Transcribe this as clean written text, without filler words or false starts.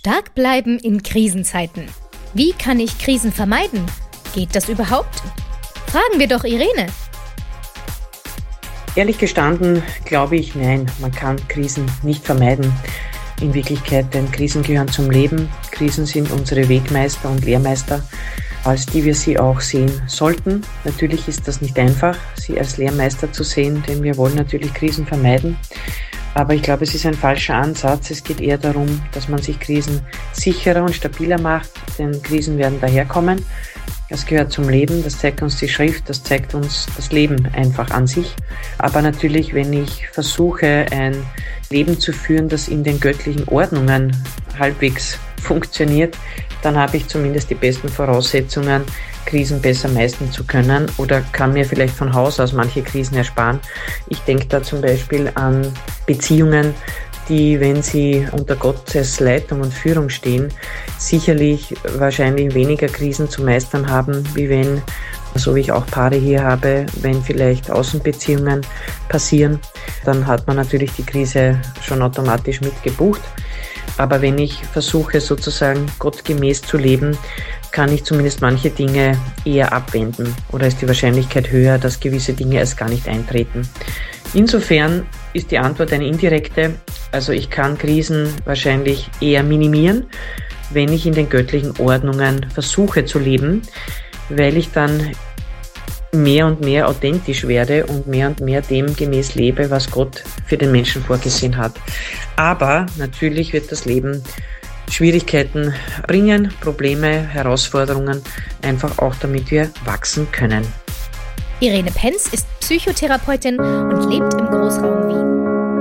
Stark bleiben in Krisenzeiten. Wie kann ich Krisen vermeiden? Geht das überhaupt? Fragen wir doch Irene. Ehrlich gestanden glaube ich, nein, man kann Krisen nicht vermeiden. In Wirklichkeit, denn Krisen gehören zum Leben. Krisen sind unsere Wegmeister und Lehrmeister, als die wir sie auch sehen sollten. Natürlich ist das nicht einfach, sie als Lehrmeister zu sehen, denn wir wollen natürlich Krisen vermeiden. Aber ich glaube, es ist ein falscher Ansatz. Es geht eher darum, dass man sich Krisen sicherer und stabiler macht, denn Krisen werden daherkommen. Das gehört zum Leben, das zeigt uns die Schrift, das zeigt uns das Leben einfach an sich. Aber natürlich, wenn ich versuche, ein Leben zu führen, das in den göttlichen Ordnungen halbwegs funktioniert, dann habe ich zumindest die besten Voraussetzungen, Krisen besser meistern zu können oder kann mir vielleicht von Haus aus manche Krisen ersparen. Ich denke da zum Beispiel an Beziehungen, die, wenn sie unter Gottes Leitung und Führung stehen, sicherlich wahrscheinlich weniger Krisen zu meistern haben, wie wenn, so wie ich auch Paare hier habe, wenn vielleicht Außenbeziehungen passieren, dann hat man natürlich die Krise schon automatisch mitgebucht. Aber wenn ich versuche, sozusagen gottgemäß zu leben, kann ich zumindest manche Dinge eher abwenden oder ist die Wahrscheinlichkeit höher, dass gewisse Dinge erst gar nicht eintreten. Insofern ist die Antwort eine indirekte. Also ich kann Krisen wahrscheinlich eher minimieren, wenn ich in den göttlichen Ordnungen versuche zu leben, weil ich dann mehr und mehr authentisch werde und mehr dem gemäß lebe, was Gott für den Menschen vorgesehen hat. Aber natürlich wird das Leben Schwierigkeiten bringen, Probleme, Herausforderungen, einfach auch damit wir wachsen können. Irene Penz ist Psychotherapeutin und lebt im Großraum Wien.